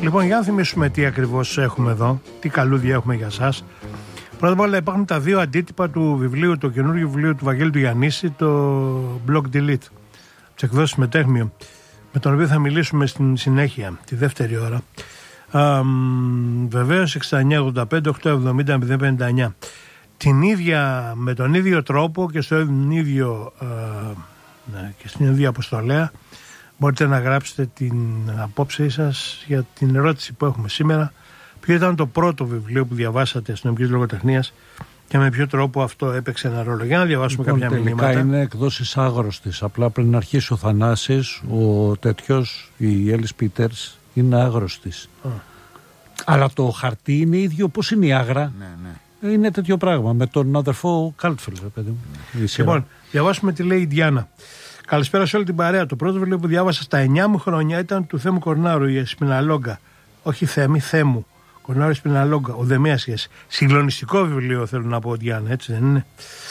Λοιπόν, για να θυμίσουμε τι ακριβώς έχουμε εδώ, τι καλούδια έχουμε για σας. Πρώτα απ' όλα υπάρχουν τα δύο αντίτυπα του βιβλίου, το καινούργιο βιβλίο του Βαγγέλη του Γιαννίση, το Block Delete, τις εκδόσεις Μετέχμιο, με τον οποίο θα μιλήσουμε στην συνέχεια, τη δεύτερη ώρα. Βεβαίως 6985 870 059. Με τον ίδιο τρόπο και και στην ίδια αποστολέα μπορείτε να γράψετε την απόψη σας για την ερώτηση που έχουμε σήμερα. Ποιο ήταν το πρώτο βιβλίο που διαβάσατε αστυνομικής λογοτεχνίας και με ποιο τρόπο αυτό έπαιξε ένα ρόλο? Για να διαβάσουμε κάποια μηνύματα. Τελικά είναι εκδόσεις Άγρωστης. Απλά πριν αρχίσει ο Θανάσης, ο τέτοιος, η Έλλης Πίτερς, είναι Άγρωστης. Αλλά το χαρτί είναι ίδιο. Πώς είναι η Άγρα? Ναι. Είναι τέτοιο πράγμα. Με τον αδερφό Κάλτφελ, παιδί μου. Λοιπόν, διαβάσουμε τι λέει η Διάννα. Καλησπέρα σε όλη την παρέα. Το πρώτο βιβλίο που διάβασα στα 9 μου χρόνια ήταν του Θέμου Κορνάρου, η Εσπιναλόγκα. Όχι Θέμου. Κορνάρου Εσπιναλόγκα, ο Δεμέασιας. Συγκλονιστικό βιβλίο, θέλω να πω, Διάννα, έτσι δεν είναι?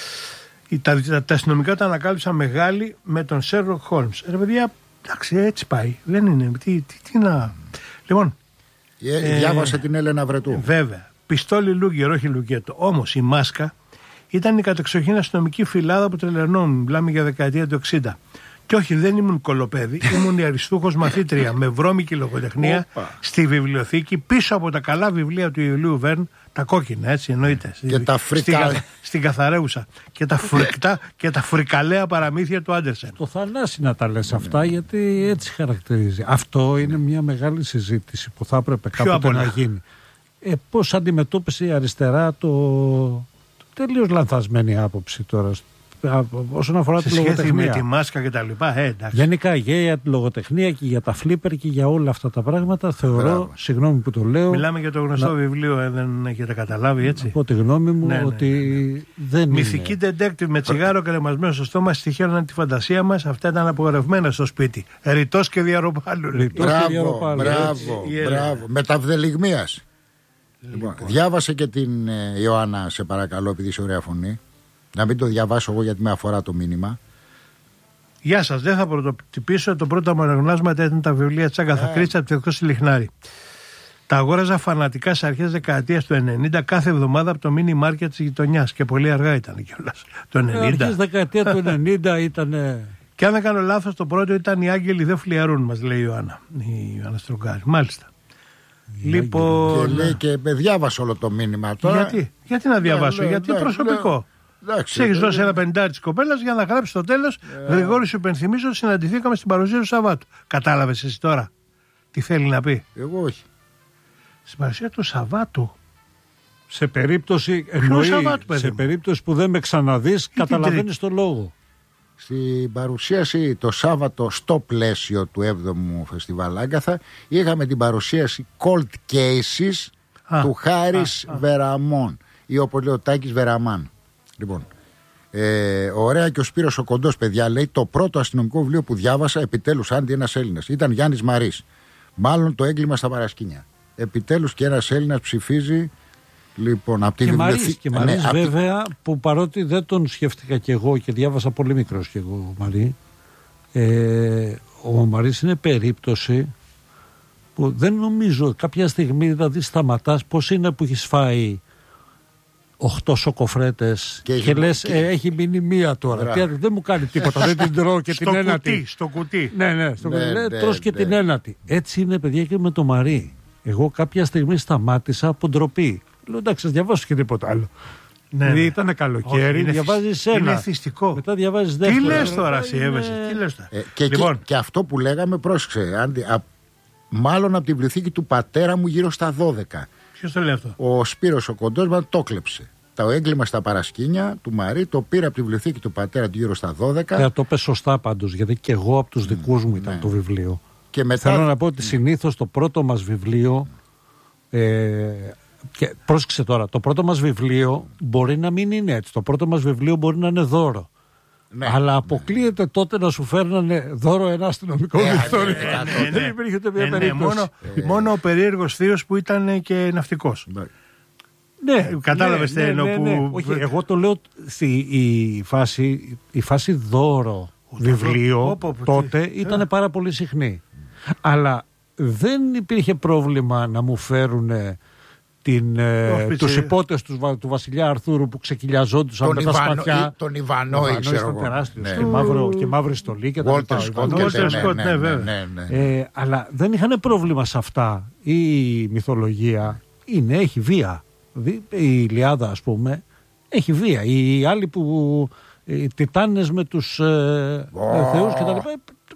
Τα αστυνομικά τα ανακάλυψα μεγάλη με τον Σέρλοκ Χόλμς. Ρε παιδιά, εντάξει, έτσι πάει. Δεν είναι. Τι να. Λοιπόν. Διάβασα την Έλενα Βρετού. Βέβαια. Πιστόλι Λούγκερ, όχι Λουκέτο. Όμως η Μάσκα ήταν η κατεξοχήν αστυνομική φυλάδα που τρελαινόμουν. Μιλάμε για δεκαετία του 60. Και όχι, δεν ήμουν κολοπέδι, ήμουν η αριστούχος μαθήτρια με βρώμικη λογοτεχνία στη βιβλιοθήκη πίσω από τα καλά βιβλία του Ιουλίου Βέρν, τα κόκκινα, έτσι εννοείται. Και τα στην καθαρέουσα. Και τα φρικτά και τα φρικαλαία παραμύθια του Άντερσεν. Το Θανάση να τα λες αυτά, γιατί έτσι χαρακτηρίζει. Αυτό είναι μια μεγάλη συζήτηση που θα έπρεπε κάποτε να γίνει. Πώς αντιμετώπισε η αριστερά το τελείως λανθασμένη άποψη τώρα όσον αφορά τη λογοτεχνία. Σε σχέση με τη Μάσκα και τα λοιπά, εντάξει. Γενικά και για τη λογοτεχνία και για τα φλίπερ και για όλα αυτά τα πράγματα θεωρώ, συγγνώμη που το λέω. Μιλάμε για το γνωστό βιβλίο, δεν έχετε καταλάβει, έτσι? Από τη γνώμη μου ότι δεν Μυθική detective με τσιγάρο κρεμασμένο στο στόμα στοιχείωναν τη φαντασία μας. Αυτά ήταν απογορευμένα στο σπίτι. Ρητός και διαρροπάλου. Μπράβο. Μεταβδελιγμίας. Λοιπόν, διάβασε και την Ιωάννα, σε παρακαλώ, επειδή είσαι ωραία φωνή. Να μην το διαβάσω εγώ γιατί με αφορά το μήνυμα. Γεια σας, δεν θα πρωτοτυπήσω. Το πρώτο μου αναγνώσματα ήταν τα βιβλία της Άγκαθα Κρίστη από το Εκδόσεις Λιχνάρη. Τα αγόραζα φανατικά σε αρχές δεκαετίας του 90 κάθε εβδομάδα από το μίνι μάρκετ της γειτονιάς. Και πολύ αργά ήταν κιόλας. Το 90. Αρχές δεκαετία του 90 ήταν. Και αν δεν κάνω λάθος, το πρώτο ήταν Οι Άγγελοι δεν φλιαρούν, μας λέει η Ιωάννα. Η Ιωάννα Στρογγάρη. Μάλιστα. Λοιπόν. Και λέει και διάβασε όλο το μήνυμα τώρα. Γιατί να διαβάσω, γιατί προσωπικό. Σε έχει δώσει ένα 50 τη κοπέλα για να γράψει στο τέλος. Γρηγόρη, σου υπενθυμίζω ότι συναντηθήκαμε στην παρουσία του Σαββάτου. Κατάλαβες εσύ τώρα τι θέλει να πει? Εγώ όχι. Στην παρουσία του Σαββάτου. Σε περίπτωση, σε περίπτωση που δεν με ξαναδείς, καταλαβαίνεις το λόγο. Στην παρουσίαση το Σάββατο στο πλαίσιο του 7ου Φεστιβάλ Άγκαθα είχαμε την παρουσίαση Cold Cases του Χάρης Βεραμών ή όπως λέει ο Τάκης Βεραμάν. Λοιπόν, ωραία, και ο Σπύρος ο Κοντός, παιδιά, λέει το πρώτο αστυνομικό βιβλίο που διάβασα επιτέλους άντι ένας Έλληνας ήταν Γιάννης Μαρής. Μάλλον το έγκλημα στα παρασκήνια. Επιτέλους και ένας Έλληνας ψηφίζει. Λοιπόν, από τη βιβλιοθήκη. Και Μαρής, βέβαια, που παρότι δεν τον σκέφτηκα κι εγώ και διάβασα πολύ μικρός κι εγώ, Μαρή, ο Μαρής είναι περίπτωση που δεν νομίζω κάποια στιγμή, δηλαδή σταματάς, πώς είναι που έχεις φάει 8 σοκοφρέτες και λες έχει μείνει μία τώρα. Δεν μου κάνει τίποτα, δεν την τρώω και την ένατη. Στο κουτί. Ναι, τρως και την ένατη. Έτσι είναι, παιδιά, και με το Μαρή. Εγώ κάποια στιγμή σταμάτησα από ντροπή. Λέω εντάξει, διαβάσω και τίποτα άλλο. Δηλαδή ήταν καλοκαίρι, διαβάζεις ένα. Είναι θυστικό. Μετά διαβάζεις δεύτερο. Τι λες τώρα, εσύ έβεσαι, τι λες τώρα. Και αυτό που λέγαμε, πρόσεξε, μάλλον από τη βιβλιοθήκη του πατέρα μου γύρω στα 12. Ποιος το λέει αυτό? Ο Σπύρος ο Κοντός μας το κλέψε. Το έγκλημα στα παρασκήνια του Μαρή το πήρε από τη βιβλιοθήκη του πατέρα του γύρω στα 12. Το είπε σωστά πάντως, γιατί και εγώ από τους δικούς μου ήταν το βιβλίο. Και μετά... Θέλω να πω ότι συνήθως το πρώτο μας βιβλίο. Και πρόσεξε τώρα, το πρώτο μας βιβλίο μπορεί να μην είναι έτσι. Το πρώτο μας βιβλίο μπορεί να είναι δώρο. Ναι, αλλά αποκλείεται τότε να σου φέρνανε δώρο ένα αστυνομικό μυθιστόρημα. Δεν υπήρχε ούτε μια περίπτωση. Μόνο ο περίεργος θείος που ήταν και ναυτικός. Ναι, κατάλαβες τι εννοώ. Όχι, εγώ το λέω η φάση δώρο βιβλίο τότε ήταν πάρα πολύ συχνή. Αλλά δεν υπήρχε πρόβλημα να μου φέρουν τους υπότες του βασιλιά Αρθούρου που ξεκυλιαζόντουσαν με τα σπαθιά. Τον Ιβανόη, ξέρω εγώ. Τεράστιος, και μαύρη στολή και τα λοιπά. Αλλά δεν είχαν πρόβλημα σε αυτά. Η μυθολογία έχει βία. Η Ιλιάδα, ας πούμε, έχει βία. Οι άλλοι που οι Τιτάνες με τους θεούς και τα λοιπά,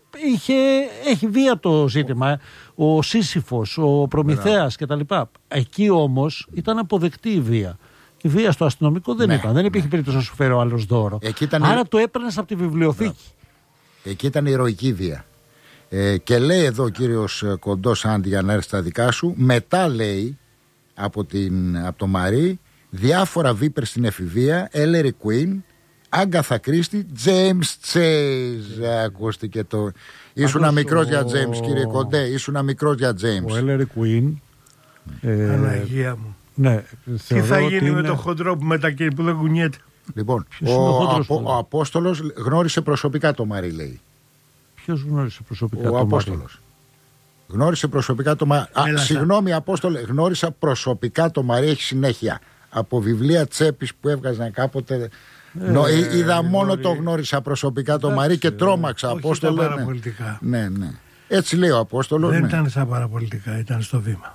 έχει βία το ζήτημα. Ο Σύσυφος, ο Προμηθέας και τα λοιπά. Εκεί όμως ήταν αποδεκτή η βία. Η βία στο αστυνομικό δεν ήταν. Δεν υπήρχε περίπτωση να σου φέρει ο άλλος δώρο. Άρα το έπαιρνες από τη βιβλιοθήκη. Εκεί ήταν ηρωική βία. Και λέει εδώ ο κύριος Κοντός Άντι, για να έρθει στα δικά σου, μετά λέει από το Μαρί διάφορα βίπερ στην εφηβεία, Έλερι Κουίν, Άγκαθα Κρίστη, James Chase. Ακούστηκε το. Ήσουνα μικρός για James, κύριε Κοντέ. Ήσουνα μικρός για James. Ο Έλερι Κουίν. Αναγία μου. Ναι, τι θα γίνει με το χοντρό που μετακίνει, που δεν κουνιέται. Λοιπόν, ο Απόστολος γνώρισε προσωπικά το Μαρί, λέει. Ποιος γνώρισε προσωπικά το Μαρί? Ο Απόστολος. Γνώρισε προσωπικά το Μαρί. Συγγνώμη, Απόστολε, γνώρισα προσωπικά το Μαρί, έχει συνέχεια. Από βιβλία τσέπης που έβγαζαν κάποτε. Είδα μόνο το γνώρισα προσωπικά το Μαρί και τρόμαξα. Απόστολε. Ήταν παραπολιτικά. Ναι. Έτσι λέει ο Απόστολος. Δεν ήταν σαν παραπολιτικά, ήταν στο βήμα.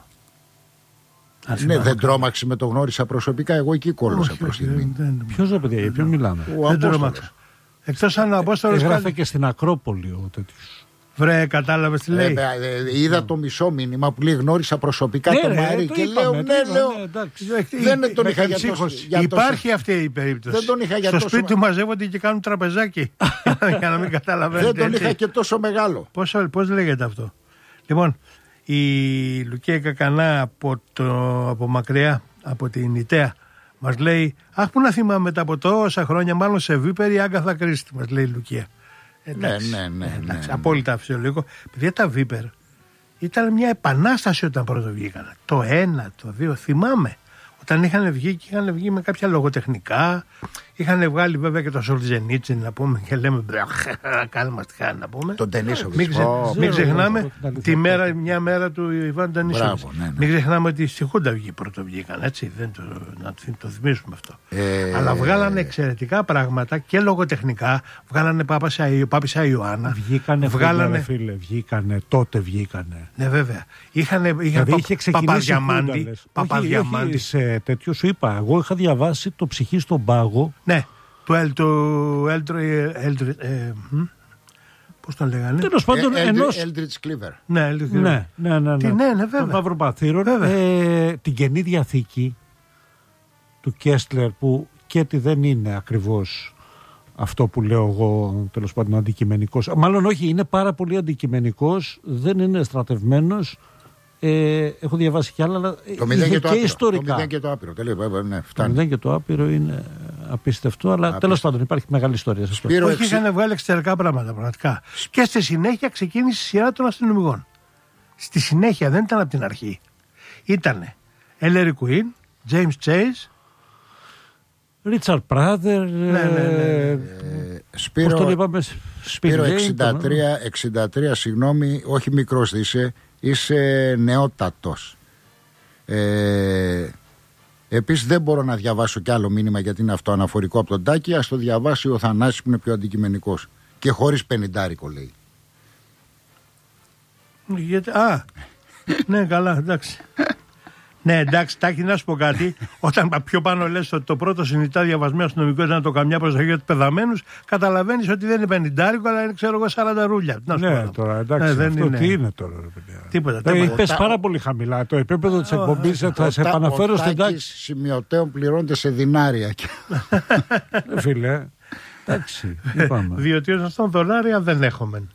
Ναι, δεν τρόμαξε με το γνώρισα προσωπικά. Εγώ εκεί κόλλωσα προς τη στιγμή. Ποιος ρε παιδιά, για ποιον μιλάμε? Δεν τρόμαξα. Εκτός αν ο Απόστολος. Έγραφε και στην Ακρόπολη ο τέτοιος. Βρε, κατάλαβες τι λέει. Είδα το μισό μήνυμα που λέει γνώρισα προσωπικά το Μαρί και λέω δεν τον είχα για τόσο. Υπάρχει αυτή η περίπτωση. Δεν τον είχα για στο τόσο. σπίτι του μαζεύονται και κάνουν τραπεζάκι. Για να μην καταλαβαίνετε. Δεν τον είχα και τόσο μεγάλο. Πώς λέγεται αυτό? Λοιπόν, η Λουκία Κακανά από μακριά, από την Ιταία, μας λέει, αχ, που να θυμάμαι μετά από τόσα χρόνια, μάλλον σε βίπερη Άγκαθα Κρίστη, μας λέει η Λουκία. Εντάξει, απόλυτα φυσιολογικό. Παιδιά, τα βίπερ ήταν μια επανάσταση όταν πρώτο βγήκαν. Το 1, το 2, θυμάμαι. Όταν είχαν βγει με κάποια λογοτεχνικά. Είχαν βγάλει βέβαια και το Σολτζενίτσιν, να πούμε, και λέμε κάνουμε αστιχά, να πούμε. Τον Τενίσοβιτς. Μην ξεχνάμε μια μέρα του Ιβάν Τενίσοβιτς. Μην ξεχνάμε ότι στη Χούντα πρώτο βγήκαν, έτσι. Να το θυμίσουμε αυτό. Αλλά βγάλανε εξαιρετικά πράγματα και λογοτεχνικά. Βγάλανε Πάπισσα Ιωάννα. Βγήκανε, τότε βγήκανε. Ναι, βέβαια. Είχαν Παπαδιαμάντη. Σε τέτοιο σου είπα, εγώ είχα διαβάσει το Ψυχή στον Πάγο. Ναι, του πώς τον λέγανε? Τέλος πάντων, ενός Eldridge Cleaver. Ναι, βέβαια. Τον Μαυροπαθήρων. Την Καινή Διαθήκη του Κέστλερ, που και τι δεν είναι ακριβώς αυτό που λέω εγώ, τέλος πάντων, αντικειμενικός. Μάλλον όχι, είναι πάρα πολύ αντικειμενικός, δεν είναι στρατευμένος. Έχω διαβάσει κι άλλα, αλλά το μηδέν και ιστορικά. Το μηδέν και το άπειρο. Το μηδέν και το άπειρο είναι απίστευτο, αλλά τέλος πάντων υπάρχει μεγάλη ιστορία. Όχι, είχαν βγάλει εξαιρετικά πράγματα πραγματικά. Και στη συνέχεια ξεκίνησε η σειρά των αστυνομικών. Στη συνέχεια, δεν ήταν από την αρχή. Ήτανε Έλερι Κουίν, James Chase, Ρίτσαρντ Πράδερ. Σπύρο 63, συγγνώμη, όχι μικρός είσαι νεότατος. Επίσης δεν μπορώ να διαβάσω κι άλλο μήνυμα γιατί είναι αυτοαναφορικό από τον Τάκη. Ας το διαβάσει ο Θανάσης που είναι πιο αντικειμενικός. Και χωρίς πενηντάρικο, λέει. Ναι, καλά, εντάξει. Ναι, εντάξει, Τάκη, να σου πω κάτι. Όταν πιο πάνω λες ότι το πρώτο συνειδητά διαβασμένο αστυνομικό ήταν το καμιά προσοχή για τους πεδαμένους, καταλαβαίνεις ότι δεν είναι πενηντάρικο, αλλά είναι, ξέρω εγώ, 40 ρούλια. Ναι, τώρα εντάξει. Αυτό τι είναι τώρα, ρε παιδιά. Τίποτα. Είπες πάρα πολύ χαμηλά. Το επίπεδο της εκπομπής θα σε επαναφέρω στην τάξη. Σημειωτέων πληρώνεται σε δινάρια. Φίλε, εντάξει. Διότι όταν στον δολάρια δεν έχουμε.